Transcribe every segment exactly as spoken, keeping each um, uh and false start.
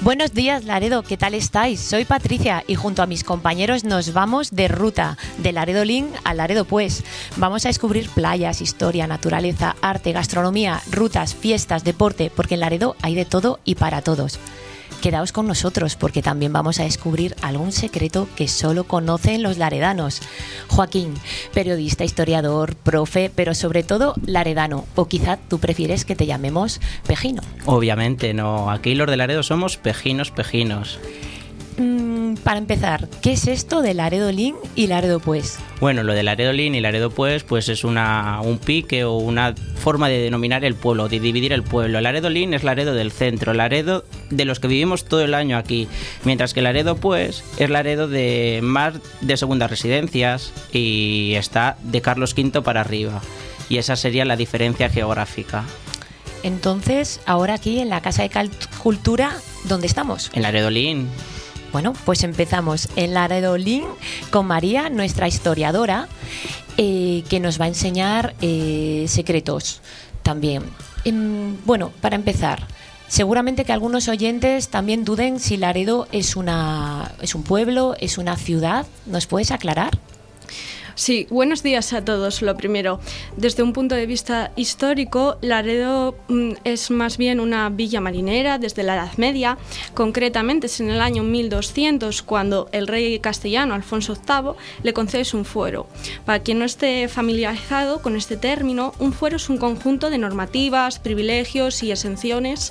Buenos días, Laredo, ¿qué tal estáis? Soy Patricia y junto a mis compañeros nos vamos de ruta, de Laredo Lin a Laredo Pues. Vamos a descubrir playas, historia, naturaleza, arte, gastronomía, rutas, fiestas, deporte, porque en Laredo hay de todo y para todos. Quedaos con nosotros porque también vamos a descubrir algún secreto que solo conocen los laredanos. Joaquín, periodista, historiador, profe, pero sobre todo laredano. O quizá tú prefieres que te llamemos Pejino. Obviamente no, aquí los de Laredo somos pejinos, pejinos. Mm, para empezar, ¿qué es esto de Laredo Lin y Laredo Pues? Bueno, lo de Laredo Lin y Laredo Pues, pues es una, un pique o una forma de denominar el pueblo, de dividir el pueblo. Laredo Lin es Laredo del centro, Laredo de los que vivimos todo el año aquí, mientras que Laredo Pues es Laredo de más de segundas residencias y está de Carlos quinto para arriba. Y esa sería la diferencia geográfica. Entonces, ahora aquí en la Casa de Cultura, ¿dónde estamos? En Laredo Lin. Bueno, pues empezamos en Laredo Lin con María, nuestra historiadora, eh, que nos va a enseñar eh, secretos también. Eh, bueno, para empezar, seguramente que algunos oyentes también duden si Laredo es, una, es un pueblo, es una ciudad. ¿Nos puedes aclarar? Sí, buenos días a todos. Lo primero, desde un punto de vista histórico, Laredo mm, es más bien una villa marinera desde la Edad Media. Concretamente es en el año mil doscientos cuando el rey castellano Alfonso octavo le concede un fuero. Para quien no esté familiarizado con este término, un fuero es un conjunto de normativas, privilegios y exenciones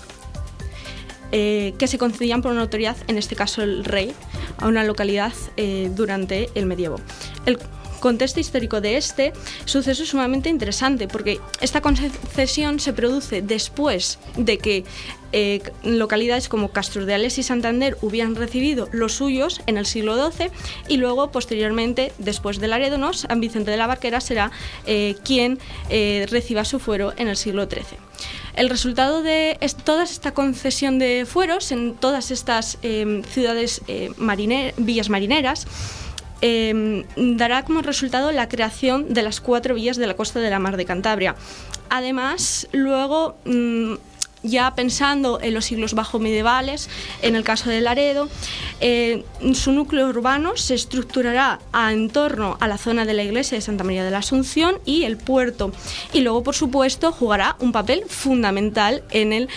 eh, que se concedían por una autoridad, en este caso el rey, a una localidad eh, durante el medievo. El contexto histórico de este suceso es sumamente interesante porque esta concesión se produce después de que eh, localidades como Castrordeales y Santander hubieran recibido los suyos en el siglo doce y luego posteriormente, después de Laredo, ¿no? San Vicente de la Barquera será eh, quien eh, reciba su fuero en el siglo trece. El resultado de es, toda esta concesión de fueros en todas estas eh, ciudades eh, mariner, villas marineras Eh, dará como resultado la creación de las cuatro villas de la costa de la Mar de Cantabria. Además, luego, mmm, ya pensando en los siglos bajo medievales, en el caso de Laredo, eh, su núcleo urbano se estructurará a, en torno a la zona de la iglesia de Santa María de la Asunción y el puerto. Y luego, por supuesto, jugará un papel fundamental en el